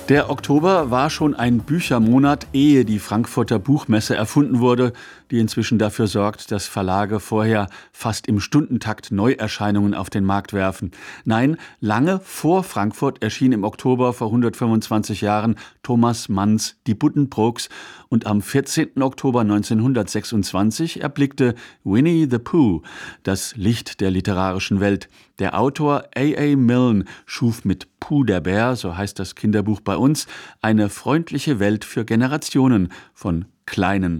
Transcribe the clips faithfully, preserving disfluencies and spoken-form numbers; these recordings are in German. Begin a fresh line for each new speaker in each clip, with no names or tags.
Der Oktober war schon ein Büchermonat, ehe die Frankfurter Buchmesse erfunden wurde, die inzwischen dafür sorgt, dass Verlage vorher fast im Stundentakt Neuerscheinungen auf den Markt werfen. Nein, lange vor Frankfurt erschien im Oktober vor hundertfünfundzwanzig Jahren Thomas Manns Die Buddenbrooks und am vierzehnten Oktober neunzehnhundertsechsundzwanzig erblickte Winnie the Pooh das Licht der literarischen Welt. Der Autor A A Milne schuf mit Pooh der Bär, so heißt das Kinderbuch bei uns, eine freundliche Welt für Generationen von kleinen,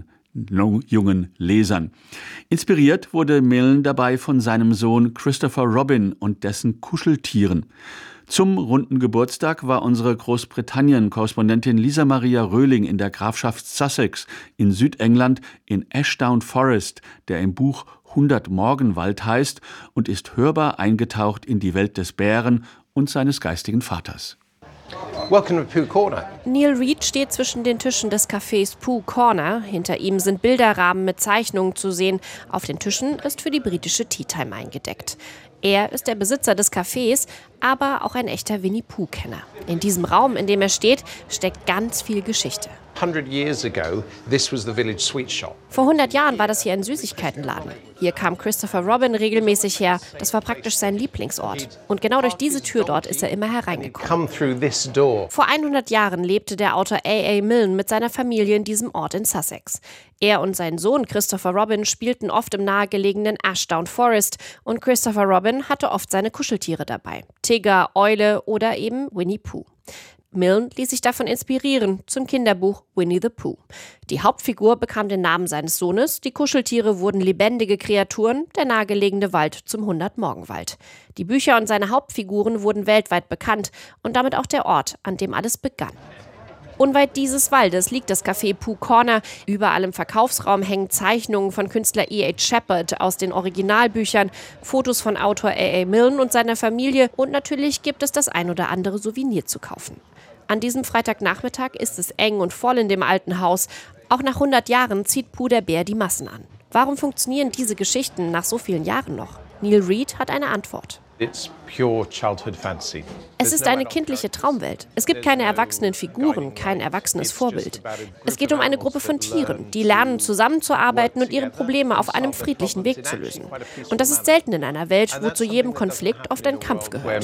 jungen Lesern. Inspiriert wurde Milne dabei von seinem Sohn Christopher Robin und dessen Kuscheltieren. Zum runden Geburtstag war unsere Großbritannien-Korrespondentin Lisa Maria Röhling in der Grafschaft Sussex in Südengland in Ashdown Forest, der im Buch hundert Morgenwald heißt und ist hörbar eingetaucht in die Welt des Bären und seines geistigen Vaters.
Welcome to Pooh Corner.
Neil Reed steht zwischen den Tischen des Cafés Pooh Corner. Hinter ihm sind Bilderrahmen mit Zeichnungen zu sehen. Auf den Tischen ist für die britische Tea Time eingedeckt. Er ist der Besitzer des Cafés, aber auch ein echter Winnie-Pooh-Kenner. In diesem Raum, in dem er steht, steckt ganz viel Geschichte.
hundred years ago, this was the village sweet shop.
Vor hundert Jahren war das hier ein Süßigkeitenladen. Hier kam Christopher Robin regelmäßig her. Das war praktisch sein Lieblingsort. Und genau durch diese Tür dort ist er immer hereingekommen.
Come through this door.
Vor hundert Jahren lebte der Autor A A Milne mit seiner Familie in diesem Ort in Sussex. Er und sein Sohn Christopher Robin spielten oft im nahegelegenen Ashdown Forest und Christopher Robin hatte oft seine Kuscheltiere dabei. Tiger, Eule oder eben Winnie Pooh. Milne ließ sich davon inspirieren zum Kinderbuch Winnie the Pooh. Die Hauptfigur bekam den Namen seines Sohnes, die Kuscheltiere wurden lebendige Kreaturen, der nahegelegene Wald zum hundert-Morgenwald. Die Bücher und seine Hauptfiguren wurden weltweit bekannt und damit auch der Ort, an dem alles begann. Unweit dieses Waldes liegt das Café Pooh Corner. Überall im Verkaufsraum hängen Zeichnungen von Künstler E H Shepard aus den Originalbüchern, Fotos von Autor A A Milne und seiner Familie und natürlich gibt es das ein oder andere Souvenir zu kaufen. An diesem Freitagnachmittag ist es eng und voll in dem alten Haus. Auch nach hundert Jahren zieht Pooh der Bär die Massen an. Warum funktionieren diese Geschichten nach so vielen Jahren noch? Neil Reed hat eine Antwort.
It's pure childhood fantasy.
Es ist eine kindliche Traumwelt. Es gibt keine erwachsenen Figuren, kein erwachsenes Vorbild. Es geht um eine Gruppe von Tieren, die lernen, zusammenzuarbeiten und ihre Probleme auf einem friedlichen Weg zu lösen. Und das ist selten in einer Welt, wo zu jedem Konflikt oft ein Kampf gehört.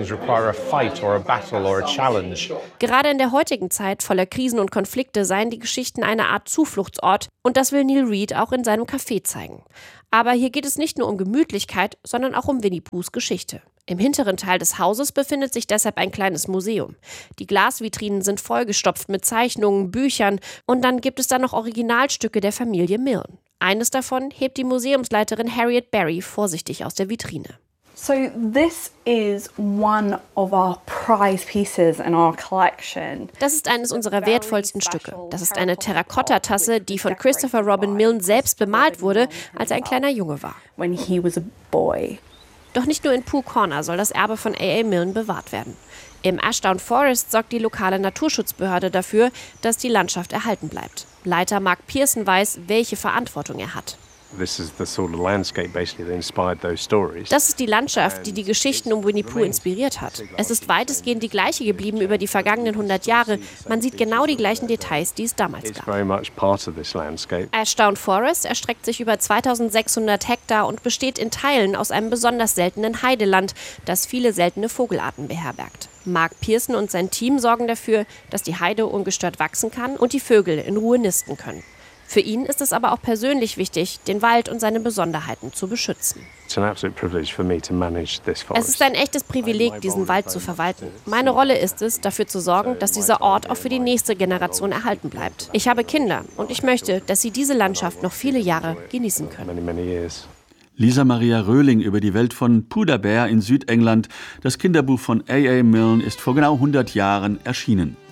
Gerade in der heutigen Zeit voller Krisen und Konflikte seien die Geschichten eine Art Zufluchtsort und das will Neil Reed auch in seinem Café zeigen. Aber hier geht es nicht nur um Gemütlichkeit, sondern auch um Winnie Poohs Geschichte. Im hinteren Teil des Hauses befindet sich deshalb ein kleines Museum. Die Glasvitrinen sind vollgestopft mit Zeichnungen, Büchern und dann gibt es da noch Originalstücke der Familie Milne. Eines davon hebt die Museumsleiterin Harriet Berry vorsichtig aus der Vitrine.
So this is one of our prize pieces in our collection.
Das ist eines unserer wertvollsten Stücke. Das ist eine Terrakotta-Tasse, die von Christopher Robin Milne selbst bemalt wurde, als er ein kleiner Junge war.
When he was a boy.
Doch nicht nur in Pooh Corner soll das Erbe von A A Milne bewahrt werden. Im Ashdown Forest sorgt die lokale Naturschutzbehörde dafür, dass die Landschaft erhalten bleibt. Leiter Mark Pearson weiß, welche Verantwortung er hat.
This is the sort of landscape basically that inspired those stories.
Das ist die Landschaft, die die Geschichten um Winnie Pooh inspiriert hat. Es ist weitestgehend die gleiche geblieben über die vergangenen hundert Jahre. Man sieht genau die gleichen Details, die es damals
It's
gab.
very much part of this landscape.
Ashdown Forest erstreckt sich über zweitausendsechshundert Hektar und besteht in Teilen aus einem besonders seltenen Heideland, das viele seltene Vogelarten beherbergt. Mark Pearson und sein Team sorgen dafür, dass die Heide ungestört wachsen kann und die Vögel in Ruhe nisten können. Für ihn ist es aber auch persönlich wichtig, den Wald und seine Besonderheiten zu beschützen.
It's an absolute privilege for me to manage this forest.
Es ist ein echtes Privileg, diesen Wald zu verwalten. Meine Rolle ist es, dafür zu sorgen, dass dieser Ort auch für die nächste Generation erhalten bleibt. Ich habe Kinder und ich möchte, dass sie diese Landschaft noch viele Jahre genießen können.
Many, many years.
Lisa Maria Röhling über die Welt von Pooh der Bär in Südengland. Das Kinderbuch von A A Milne ist vor genau hundert Jahren erschienen.